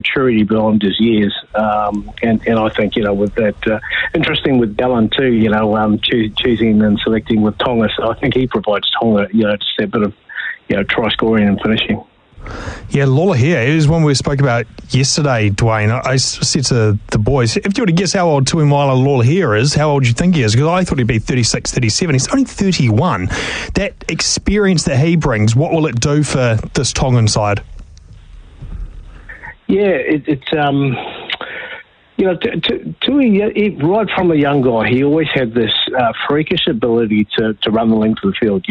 maturity beyond his years, and I think with that, interesting with Dallin too. Choosing and selecting with Tonga, so I think he provides Tonga just that bit of try scoring and finishing. Yeah, Lolohea is one we spoke about yesterday, Dwayne. I said to the boys, if you were to guess how old Tuimala Lolohea is, how old do you think he is? Because I thought he'd be 36, 37. He's only 31. That experience that he brings, what will it do for this Tongan side? Yeah, Tui, right from a young guy, he always had this freakish ability to run the length of the field.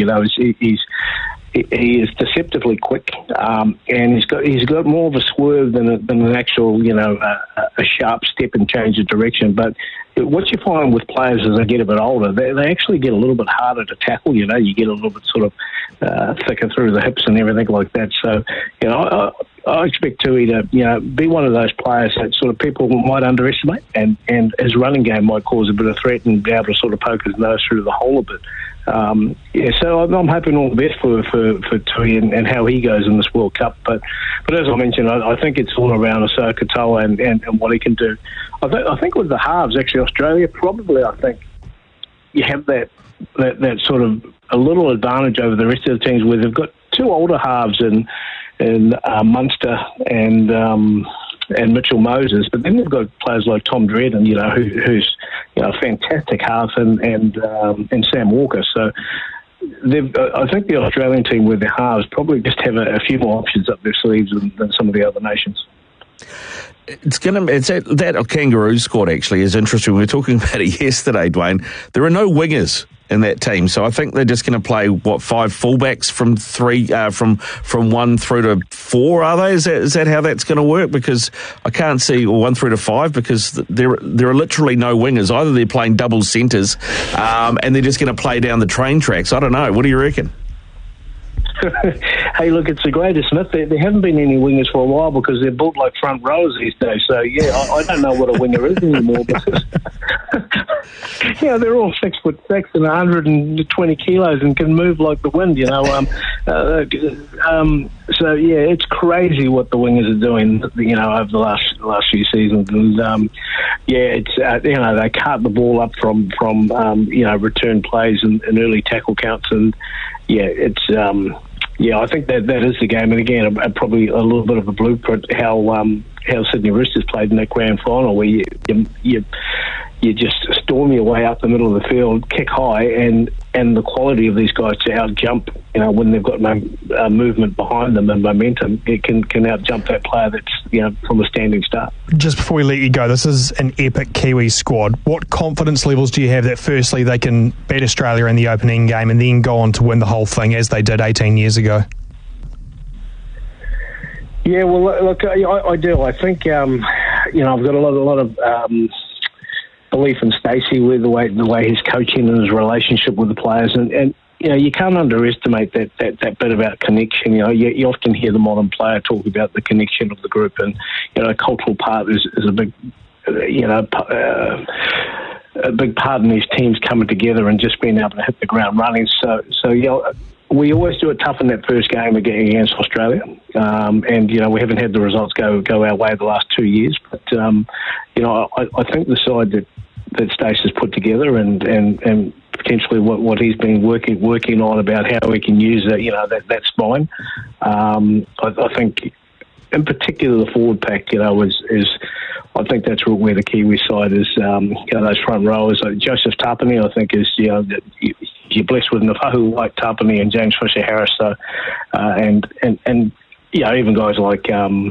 He is deceptively quick, and he's got more of a swerve than an actual, a sharp step and change of direction. But what you find with players as they get a bit older, they actually get a little bit harder to tackle. You get a little bit sort of thicker through the hips and everything like that. So, I expect Tui to, be one of those players that sort of people might underestimate, and his running game might cause a bit of threat and be able to sort of poke his nose through the hole a bit. So I'm hoping all the best for Tui and how he goes in this World Cup. But as I mentioned, I think it's all around Asaia Katoa and what he can do. I think with the halves, actually, Australia probably, I think, you have that sort of a little advantage over the rest of the teams where they've got two older halves in Munster and Mitchell Moses, but then they've got players like Tom Dredden, who's a fantastic half, and Sam Walker. So I think the Australian team with their halves probably just have a few more options up their sleeves than some of the other nations. That Kangaroo squad actually is interesting. We were talking about it yesterday, Dwayne. There are no wingers in that team, so I think they're just going to play 5 fullbacks from 1 through to 4. Are they? Is that how that's going to work? Because I can't see 1 through to 5 because there are literally no wingers. Either they're playing double centres, and they're just going to play down the train tracks. I don't know. What do you reckon? Hey, look, it's the greatest myth. There haven't been any wingers for a while because they're built like front rows these days. So, I don't know what a winger is anymore. Because, they're all 6'6" and 120 kilos and can move like the wind, So, it's crazy what the wingers are doing, over the last few seasons. And, they cart the ball up from return plays and early tackle counts. And, I think that is the game. And again, probably a little bit of a blueprint how Sydney Roosters played in that grand final, where you just storm your way up the middle of the field, kick high, and the quality of these guys to out jump. When they've got movement behind them and momentum, it can out jump that player that's from a standing start. Just before we let you go, this is an epic Kiwi squad. What confidence levels do you have that firstly they can beat Australia in the opening game and then go on to win the whole thing as they did 18 years ago? Yeah, well, look, I do. I think I've got a lot of belief in Stacey with the way he's coaching and his relationship with the players, and you can't underestimate that bit about connection. You often hear the modern player talk about the connection of the group, and a cultural part is a big a big part in these teams coming together and just being able to hit the ground running. So we always do it tough in that first game against Australia, and we haven't had the results go our way the last 2 years. But I think the side that Stace has put together and potentially what he's been working on about how we can use that spine. I think in particular the forward pack, is I think that's where the Kiwi side is. Those front rowers, Joseph Tapine, I think is you're blessed with Nafahu White, Tapine, and James Fisher-Harris. So and even guys like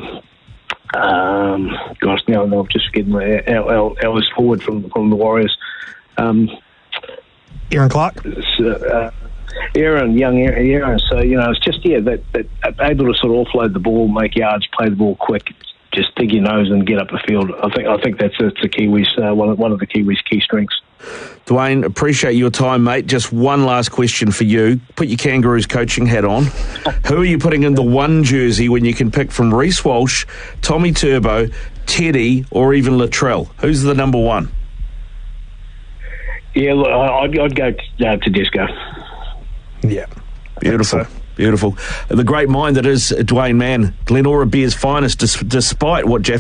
gosh, now I'm just forgetting our forward from the Warriors. Aaron Clark. Young Aaron. So it's just that able to sort of offload the ball, make yards, play the ball quick, just dig your nose and get up the field. I think that's the Kiwis, one of the Kiwis' key strengths. Dwayne, appreciate your time, mate. Just one last question for you. Put your Kangaroos coaching hat on. Who are you putting in the one jersey when you can pick from Reece Walsh, Tommy Turbo, Teddy, or even Latrell? Who's the number one? Yeah, look, I'd go Tedesco. Yeah, beautiful. Beautiful. The great mind that is Dwayne Mann, Glenora Bears finest, despite what Jeff